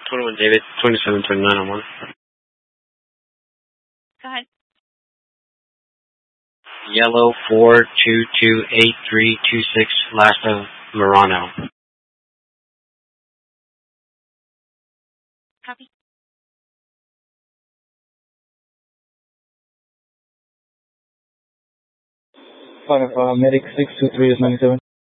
21 David, 2729 on 1. Go ahead. Yellow 4228326, last of Murano. Copy. Medic 623 is 97.